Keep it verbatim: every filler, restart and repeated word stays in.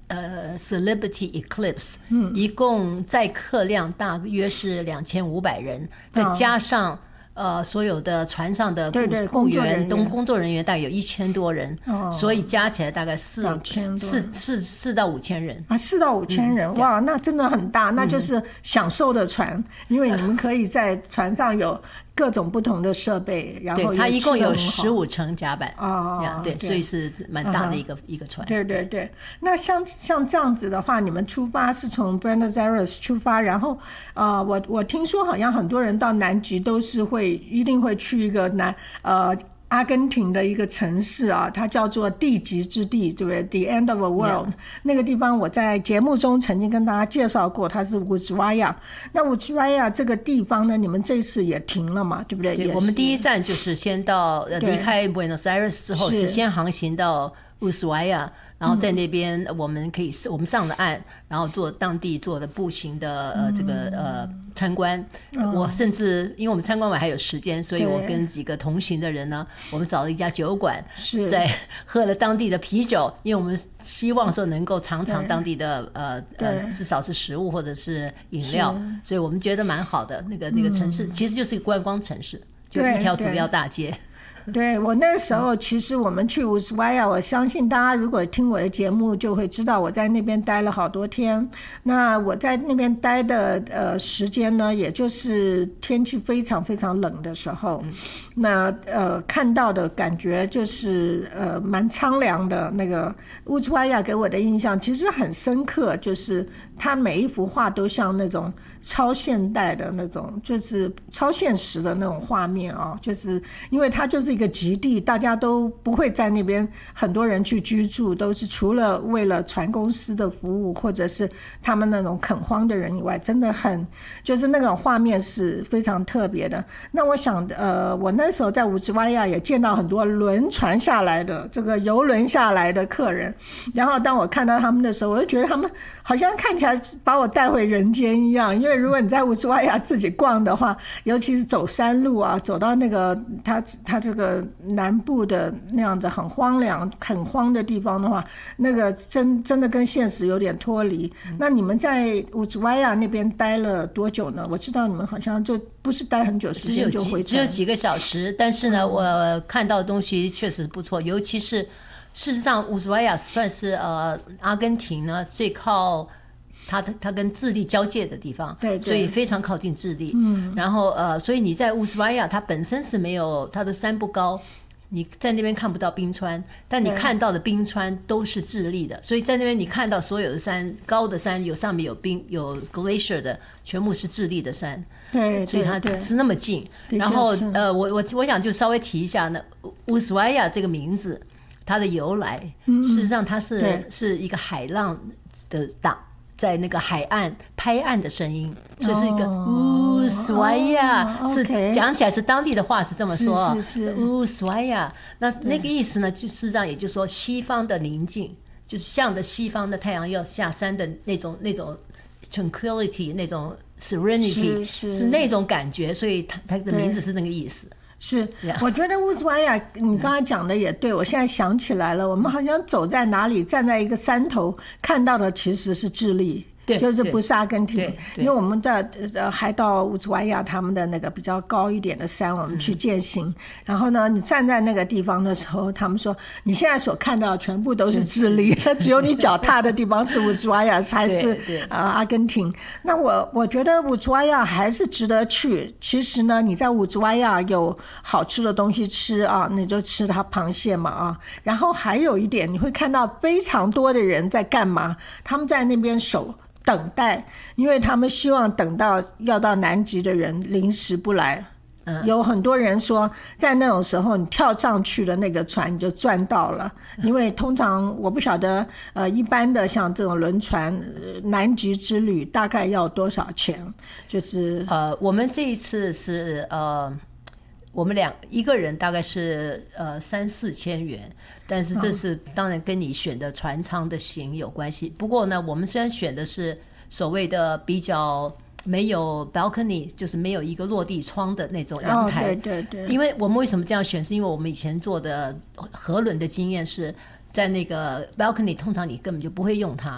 呃 Celebrity Eclipse，嗯，一共载客量大约是两千五百人，再加上呃所有的船上的雇雇员、工工作人员，大概有一千多人，哦，所以加起来大概四四四四到五千人啊，四到五千人，嗯，哇，那真的很大，那就是享受的船，嗯，因为你们可以在船上有各种不同的设备，然后对它一共有十五层甲板哦，对，对，所以是蛮大的一个，嗯，一个船。 对对对，那像像这样子的话，你们出发是从 Buenos Aires 出发，然后呃，我我听说好像很多人到南极都是会一定会去一个南呃。阿根廷的一个城市啊，它叫做地极之地，对不对 ？The End of the World， 那个地方我在节目中曾经跟大家介绍过，它是乌兹瓦亚。那乌兹瓦亚这个地方呢，你们这次也停了嘛，对不对？ 对，我们第一站就是先到离开 Buenos Aires 之后，是先航行到乌兹瓦亚。然后在那边我们可以，嗯，我们上了岸，然后做当地做的步行的呃这个呃参观，嗯，我甚至因为我们参观完还有时间，所以我跟几个同行的人呢，我们找了一家酒馆，是在喝了当地的啤酒，因为我们希望说能够尝尝当地的呃呃至少是食物或者是饮料，所以我们觉得蛮好的。那个那个城市，嗯，其实就是一个观光城市，就一条主要大街。 对，我那时候其实我们去乌兹瓦亚，我相信大家如果听我的节目就会知道我在那边待了好多天。那我在那边待的呃时间呢，也就是天气非常非常冷的时候，嗯，那呃看到的感觉就是呃蛮苍凉的。那个乌兹瓦亚给我的印象其实很深刻，就是它每一幅画都像那种超现代的那种，就是超现实的那种画面啊，就是因为它就是一个极地，大家都不会在那边很多人去居住，都是除了为了船公司的服务或者是他们那种垦荒的人以外，真的很就是那种画面是非常特别的。那我想呃，我那时候在乌兹瓦亚也见到很多轮船下来的这个游轮下来的客人，然后当我看到他们的时候，我就觉得他们好像看起来把我带回人间一样。因为如果你在乌兹瓦亚自己逛的话，尤其是走山路啊，走到那个它它这个南部的那样子很荒凉很荒的地方的话，那个真真的跟现实有点脱离。嗯，那你们在乌兹瓦亚那边待了多久呢？我知道你们好像就不是待很久时间就回只有几个小时，但是呢，嗯，我看到的东西确实不错，尤其是事实上乌兹瓦亚算是呃阿根廷呢最靠它它跟智利交界的地方，对，对，所以非常靠近智利。嗯，然后呃，所以你在乌兹瓦亚，它本身是没有它的山不高，你在那边看不到冰川，但你看到的冰川都是智利的，所以在那边你看到所有的山，高的山有上面有冰有 glacier 的，全部是智利的山。对，所以它是那么近。然后呃，我我我想就稍微提一下呢，乌兹瓦亚这个名字它的由来，嗯，事实上它是是一个海浪的打。在那个海岸拍岸的声音，所以是一个乌斯瓦亚，是讲起来是当地的话是这么说，是是乌斯瓦亚。那那个意思呢，就事实上也就是说西方的宁静，就是向着西方的太阳要下山的那种那种 tranquility， 那种 serenity， 是, 是那种感觉，所以它它的名字是那个意思。 是，我觉得乌兹瓦亚你刚才讲的也对，我现在想起来了，我们好像走在哪里，站在一个山头看到的其实是智利，就是不是阿根廷，因为我们的呃还到乌兹瓦亚他们的那个比较高一点的山，我们去践行，嗯，然后呢，你站在那个地方的时候，他们说你现在所看到的全部都是智利，只有你脚踏的地方是乌兹瓦亚才是呃阿根廷。那我我觉得乌兹瓦亚还是值得去。其实呢，你在乌兹瓦亚有好吃的东西吃啊，你就吃它螃蟹嘛啊。然后还有一点，你会看到非常多的人在干嘛？他们在那边守。等待，因为他们希望等到要到南极的人临时不来。嗯，有很多人说在那种时候你跳上去的那个船你就赚到了，因为通常我不晓得呃一般的像这种轮船，呃、南极之旅大概要多少钱？就是呃我们这一次是呃我们两一个人大概是呃三四千元，但是这是当然跟你选的船舱的型有关系。不过呢，我们虽然选的是所谓的比较没有 balcony， 就是没有一个落地窗的那种阳台。 哦，对对对。 因为我们为什么这样选，是因为我们以前做的河轮的经验是在那个 balcony， 通常你根本就不会用它。